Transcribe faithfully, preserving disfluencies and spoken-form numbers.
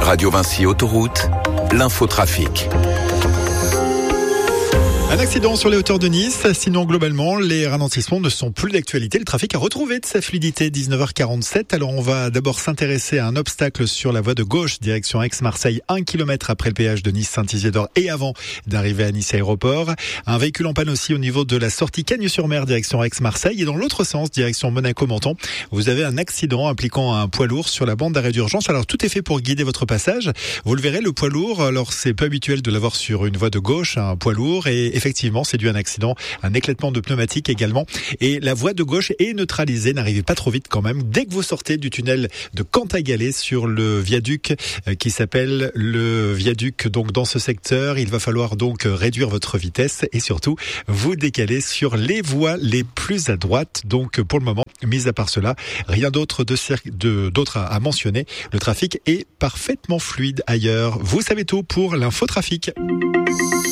Radio Vinci Autoroute, l'infotrafic. Un accident sur les hauteurs de Nice, sinon globalement les ralentissements ne sont plus d'actualité. Le trafic a retrouvé de sa fluidité. dix-neuf heures quarante-sept. Alors on va d'abord s'intéresser à un obstacle sur la voie de gauche, direction Aix-Marseille, un kilomètre après le péage de Nice-Saint-Isidore et avant d'arriver à Nice Aéroport. Un véhicule en panne aussi au niveau de la sortie Cagnes-sur-Mer, direction Aix-Marseille, et dans l'autre sens, direction Monaco-Menton. Vous avez un accident impliquant un poids lourd sur la bande d'arrêt d'urgence. Alors tout est fait pour guider votre passage. Vous le verrez, le poids lourd, alors c'est peu habituel de l'avoir sur une voie de gauche, un poids lourd, et effectivement, c'est dû à un accident, un éclatement de pneumatique également. Et la voie de gauche est neutralisée. N'arrivez pas trop vite quand même. Dès que vous sortez du tunnel de Cantagalès sur le viaduc euh, qui s'appelle le viaduc, donc dans ce secteur, il va falloir donc réduire votre vitesse et surtout vous décaler sur les voies les plus à droite. Donc pour le moment, mis à part cela, rien d'autre de, de d'autre à, à mentionner. Le trafic est parfaitement fluide ailleurs. Vous savez tout pour l'infotrafic.